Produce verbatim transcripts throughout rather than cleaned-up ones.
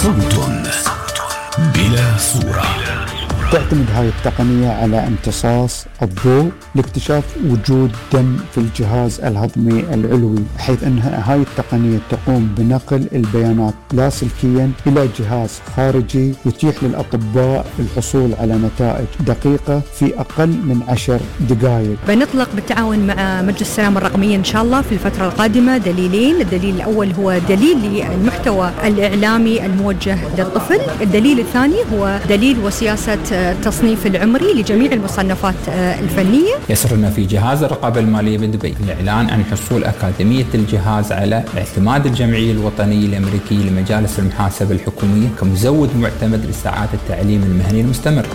صوت بلا صورة. تعتمد هذه التقنية على امتصاص الضوء لاكتشاف وجود دم في الجهاز الهضمي العلوي، حيث أن هذه التقنية تقوم بنقل البيانات لاسلكيا إلى جهاز خارجي يتيح للأطباء الحصول على نتائج دقيقة في أقل من عشر دقائق. بنطلق بالتعاون مع مجلس السلامة الرقمية إن شاء الله في الفترة القادمة دليلين. الدليل الأول هو دليل للمحتوى الإعلامي الموجه للطفل، الدليل الثاني هو دليل وسياسة التصنيف العمري لجميع المصنفات الفنية. يسرنا في جهاز الرقابة المالية بدبي الإعلان عن حصول أكاديمية الجهاز على اعتماد الجمعية الوطنية الأمريكية لمجالس المحاسبة الحكومية كمزود معتمد لساعات التعليم المهني المستمر.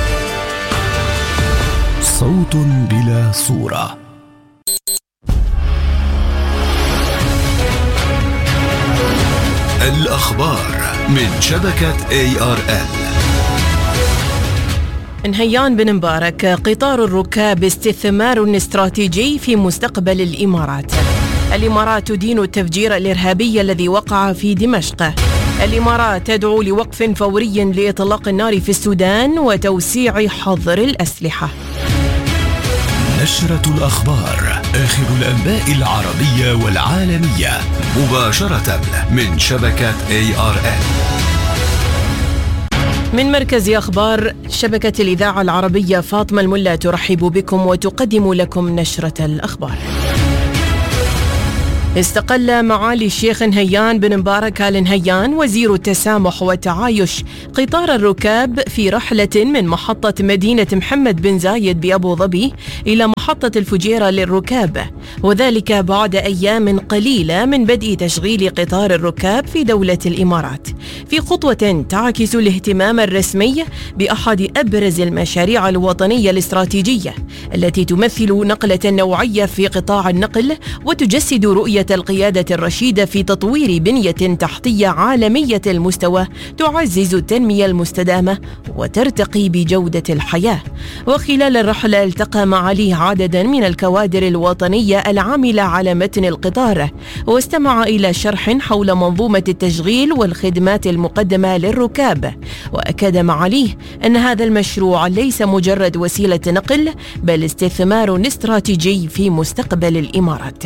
صوت بلا صورة. الأخبار من شبكة إيه آر إل. نهيان بن مبارك: قطار الركاب استثمار استراتيجي في مستقبل الإمارات. الإمارات تدين التفجير الإرهابي الذي وقع في دمشق. الإمارات تدعو لوقف فوري لإطلاق النار في السودان وتوسيع حظر الأسلحة. نشرة الأخبار، آخر الأنباء العربية والعالمية، مباشرة من شبكة إيه آر إل. من مركز أخبار شبكة الإذاعة العربية، فاطمة الملا ترحب بكم وتقدم لكم نشرة الأخبار. استقل معالي الشيخ نهيان بن مبارك آل نهيان وزير التسامح والتعايش قطار الركاب في رحلة من محطة مدينة محمد بن زايد بأبو ظبي إلى محطة الفجيرة للركاب، وذلك بعد أيام قليلة من بدء تشغيل قطار الركاب في دولة الإمارات، في خطوة تعكس الاهتمام الرسمي بأحد أبرز المشاريع الوطنية الاستراتيجية التي تمثل نقلة نوعية في قطاع النقل وتجسد رؤية القيادة الرشيدة في تطوير بنية تحتية عالمية المستوى تعزز التنمية المستدامة وترتقي بجودة الحياة. وخلال الرحلة التقى معاليه عددا من الكوادر الوطنية العاملة على متن القطار، واستمع إلى شرح حول منظومة التشغيل والخدمات المقدمة للركاب، وأكد معاليه أن هذا المشروع ليس مجرد وسيلة نقل بل استثمار استراتيجي في مستقبل الإمارات.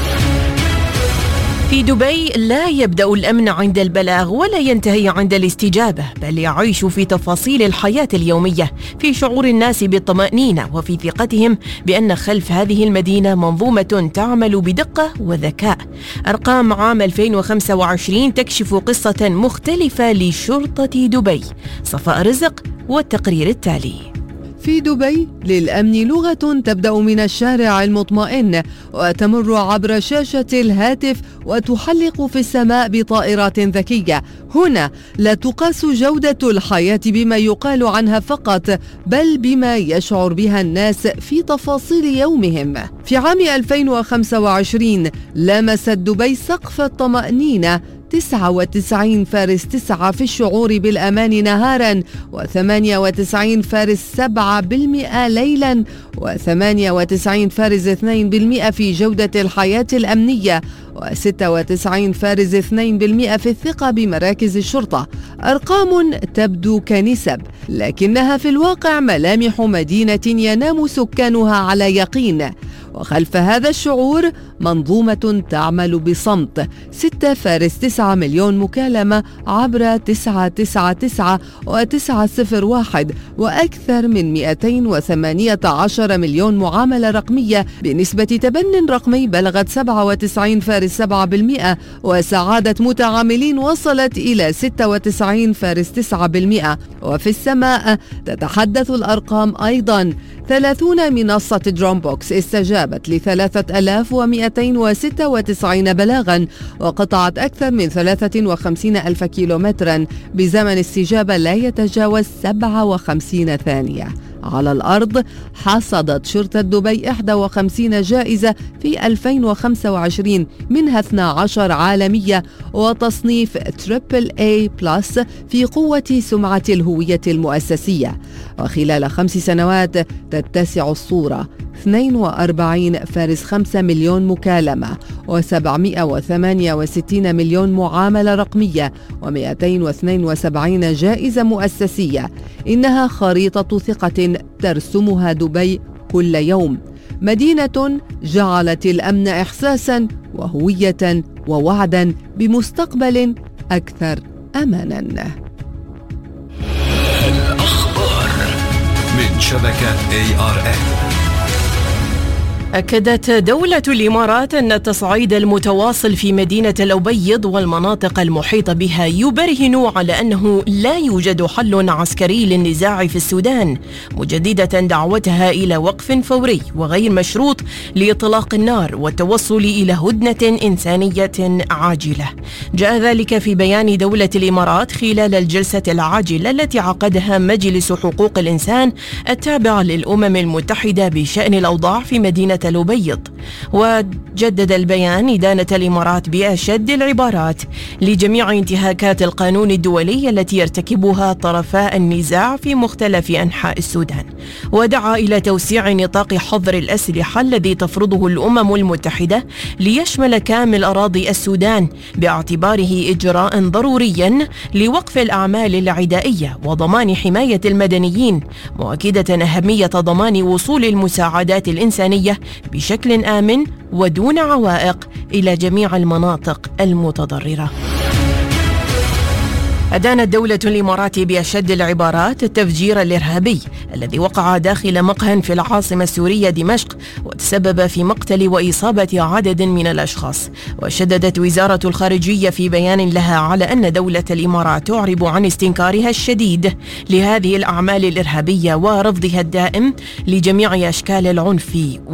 في دبي لا يبدأ الأمن عند البلاغ ولا ينتهي عند الاستجابة، بل يعيش في تفاصيل الحياة اليومية، في شعور الناس بالطمأنينة وفي ثقتهم بأن خلف هذه المدينة منظومة تعمل بدقة وذكاء. أرقام عام ألفين وخمسة وعشرين تكشف قصة مختلفة لشرطة دبي. صفاء رزق والتقرير التالي. في دبي للأمن لغة تبدأ من الشارع المطمئن وتمر عبر شاشة الهاتف وتحلق في السماء بطائرات ذكية. هنا لا تقاس جودة الحياة بما يقال عنها فقط، بل بما يشعر بها الناس في تفاصيل يومهم. في عام ألفين وخمسة وعشرين لمست دبي سقف الطمأنينة، تسعة وتسعين فارس تسعة في الشعور بالأمان نهارا، وثمانية وتسعين فارس سبعة بالمئة ليلا، وثمانية وتسعين فارس اثنين بالمئة في جودة الحياة الأمنية، وستة وتسعين فارس اثنين بالمئة في الثقة بمراكز الشرطة. أرقام تبدو كنسب، لكنها في الواقع ملامح مدينة ينام سكانها على يقين. وخلف هذا الشعور منظومة تعمل بصمت، ستة فارس تسعة مليون مكالمة عبر تسعة تسعة تسعة وتسعة صفر واحد، وأكثر من مئتين وثمانية عشر مليون معاملة رقمية بنسبة تبن رقمي بلغت سبعة وتسعين فارس سبعة بالمئة، وسعادة متعاملين وصلت إلى ستة وتسعين فارس تسعة بالمئة. وفي السماء تتحدث الأرقام أيضا. ثلاثون منصة درومبوكس استجابت لثلاثة آلاف ومئتين وستة وتسعين بلاغا، وقطعت أكثر من ثلاثة وخمسين ألف كيلومترا بزمن استجابة لا يتجاوز سبعة وخمسين ثانية. على الأرض حصدت شرطة دبي إحدى وخمسين جائزة في ألفين وخمسة وعشرين، منها اثنتي عشرة عالمية وتصنيف تريبل اي بلس في قوة سمعة الهوية المؤسسية. وخلال خمس سنوات تتسع الصورة، واثنين وأربعين فارس خمسة مليون مكالمة، وسبعمائة وثمانية وستين مليون معاملة رقمية، ومئتين واثنين وسبعين جائزة مؤسسية. إنها خريطة ثقة ترسمها دبي كل يوم، مدينة جعلت الأمن إحساساً وهوية ووعداً بمستقبل أكثر أماناً. الأخبار من شبكة إيه آر إن. أكدت دولة الإمارات أن التصعيد المتواصل في مدينة الأبيض والمناطق المحيطة بها يبرهن على أنه لا يوجد حل عسكري للنزاع في السودان، مجددة دعوتها إلى وقف فوري وغير مشروط لإطلاق النار والتوصل إلى هدنة إنسانية عاجلة. جاء ذلك في بيان دولة الإمارات خلال الجلسة العاجلة التي عقدها مجلس حقوق الإنسان التابع للأمم المتحدة بشأن الأوضاع في مدينة الأبيض. وجدد البيان إدانة الإمارات بأشد العبارات لجميع انتهاكات القانون الدولي التي يرتكبها طرفا النزاع في مختلف أنحاء السودان، ودعا إلى توسيع نطاق حظر الأسلحة الذي تفرضه الأمم المتحدة ليشمل كامل أراضي السودان باعتباره إجراء ضروريا لوقف الأعمال العدائية وضمان حماية المدنيين، مؤكدة أهمية ضمان وصول المساعدات الإنسانية بشكل آمن ودون عوائق إلى جميع المناطق المتضررة. أدانت دولة الإمارات بأشد العبارات التفجير الإرهابي الذي وقع داخل مقهى في العاصمة السورية دمشق وتسبب في مقتل وإصابة عدد من الأشخاص. وشددت وزارة الخارجية في بيان لها على أن دولة الإمارات تعرب عن استنكارها الشديد لهذه الأعمال الإرهابية ورفضها الدائم لجميع أشكال العنف